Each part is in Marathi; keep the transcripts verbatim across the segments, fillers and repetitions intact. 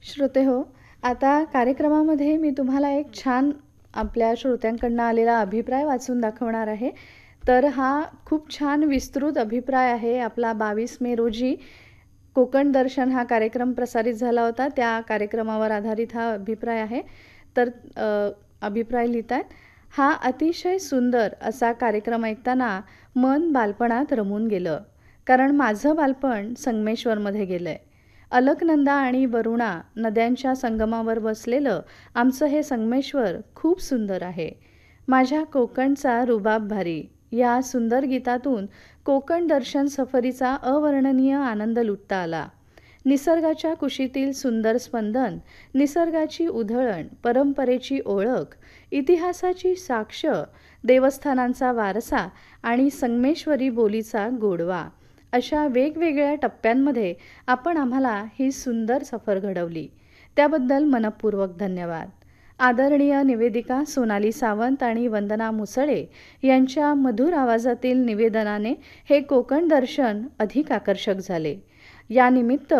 श्रोते हो, आता कार्यक्रमामध्ये मी तुम्हाला एक छान आपल्या श्रोत्यांकडनं आलेला अभिप्राय वाचून दाखवणार आहे. तर हा खूप छान विस्तृत अभिप्राय आहे. आपला बावीस मे रोजी कोकण दर्शन हा कार्यक्रम प्रसारित झाला होता. त्या कार्यक्रमावर आधारित हा अभिप्राय आहे. तर अ, अभिप्राय लिहितायत. हा अतिशय सुंदर असा कार्यक्रम ऐकताना मन बालपणात रमून गेलं. कारण माझं बालपण संगमेश्वरमध्ये गेलंय. अलकनंदा आणि वरुणा नद्यांच्या संगमावर बसलेलं आमचं हे संगमेश्वर खूप सुंदर आहे. माझ्या कोकणचा रुबाब भारी या सुंदर गीतातून कोकण दर्शन सफरीचा अवर्णनीय आनंद लुटता आला. निसर्गाच्या कुशीतील सुंदर स्पंदन, निसर्गाची उधळण, परंपरेची ओळख, इतिहासाची साक्ष, देवस्थानांचा वारसा आणि संगमेश्वरी बोलीचा गोडवा अशा वेगवेगळ्या टप्प्यांमध्ये आपण आम्हाला ही सुंदर सफर घडवली. त्याबद्दल मनःपूर्वक धन्यवाद. आदरणीय निवेदिका सोनाली सावंत आणि वंदना मुसळे यांच्या मधुर आवाजातील निवेदनाने हे कोकण दर्शन अधिक आकर्षक झाले. यानिमित्त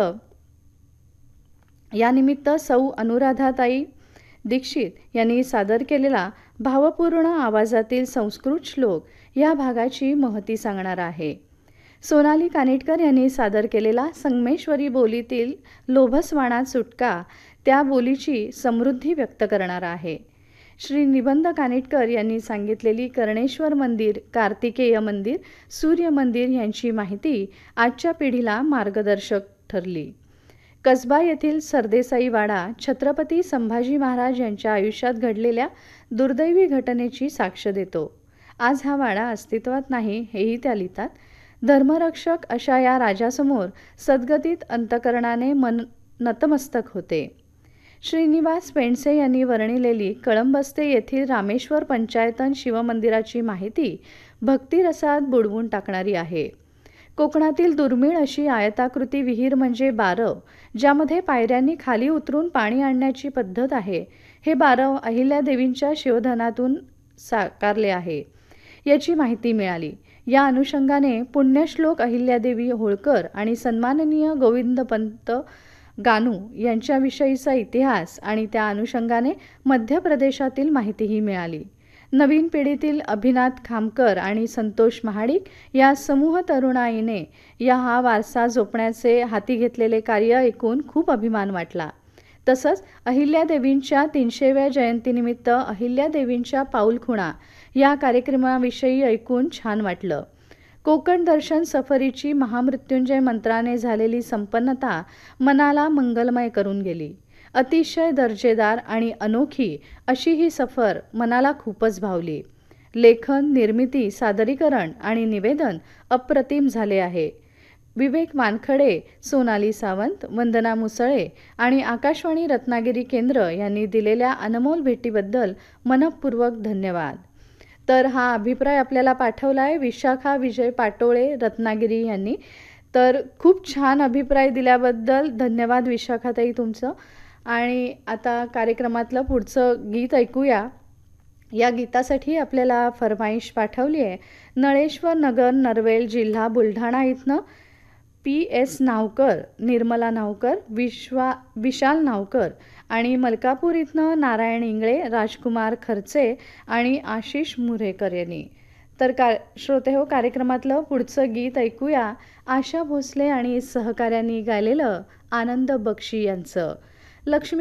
यानिमित्त सौ अनुराधाताई दीक्षित यांनी सादर केलेला भावपूर्ण आवाजातील संस्कृत श्लोक या भागाची महती सांगणार आहे. सोनाली कानिटकर यांनी सादर केलेला संगमेश्वरी बोलीतील लोभसवाणा सुटका त्या बोलीची समृद्धी व्यक्त करणारा आहे. श्री निबंध कानिटकर यांनी सांगितलेली कर्णेश्वर मंदिर, कार्तिकेय मंदिर, सूर्य मंदिर यांची माहिती आजच्या पिढीला मार्गदर्शक ठरली. कसबा येथील सरदेसाई वाडा छत्रपती संभाजी महाराज यांच्या आयुष्यात घडलेल्या दुर्दैवी घटनेची साक्ष देतो. आज हा वाडा अस्तित्वात नाही हेही त्या लिहितात. धर्मरक्षक अशा या राजासमोर सद्गतीत अंतकरणाने मन नतमस्तक होते. श्रीनिवास पेंडसे यांनी वर्णिलेली कळंबस्ते येथील रामेश्वर पंचायतन शिवमंदिराची माहिती भक्तिरसात बुडवून टाकणारी आहे. कोकणातील दुर्मिळ अशी आयताकृती विहीर म्हणजे बारव, ज्यामध्ये पायऱ्यांनी खाली उतरून पाणी आणण्याची पद्धत आहे. हे बारव अहिल्यादेवींच्या शिवधनातून साकारले आहे याची माहिती मिळाली. या अनुषंगाने पुण्यश्लोक अहिल्यादेवी होळकर आणि सन्माननीय गोविंदपंत गानू यांच्याविषयीचा इतिहास आणि त्या अनुषंगाने मध्य प्रदेशातील माहितीही मिळाली. नवीन पिढीतील अभिनाथ खामकर आणि संतोष महाडिक या समूह तरुणाईने या हा वारसा जपण्याचे हाती घेतलेले कार्य ऐकून खूप अभिमान वाटला. तसंच अहिल्यादेवींच्या तीनशेव्या जयंतीनिमित्त अहिल्यादेवींच्या पाऊलखुणा या कार्यक्रमाविषयी ऐकून छान वाटलं. कोकण दर्शन सफरीची महामृत्युंजय मंत्राने झालेली संपन्नता मनाला मंगलमय करून गेली. अतिशय दर्जेदार आणि अनोखी अशी ही सफर मनाला खूपच भावली. लेखन, निर्मिती, सादरीकरण आणि निवेदन अप्रतिम झाले आहे. विवेक वानखडे, सोनाली सावंत, वंदना मुसळे आणि आकाशवाणी रत्नागिरी केंद्र यांनी दिलेल्या अनमोल भेटीबद्दल मनःपूर्वक धन्यवाद. तर हा अभिप्राय आपल्याला पाठवला आहे विशाखा विजय पाटोळे रत्नागिरी यांनी. तर खूप छान अभिप्राय दिल्याबद्दल धन्यवाद विशाखाताई तुमचं. आणि आता कार्यक्रमातलं पुढचं गीत ऐकूया. या गीतासाठी आपल्याला फरमाईश पाठवली आहे नळेश्वर नगर नरवेल जिल्हा बुलढाणा इथनं पी एस नावकर, निर्मला नावकर, विश्वा विशाल नावकर आणि मलकापूर इथनं नारायण इंगळे, राजकुमार खर्चे आणि आशिष मुरेकर यांनी. तर का श्रोते हो, कार्यक्रमातलं पुढचं गीत ऐकूया आशा भोसले आणि सहकाऱ्यांनी गायलेलं आनंद बक्षी यांचं. लक्ष्मी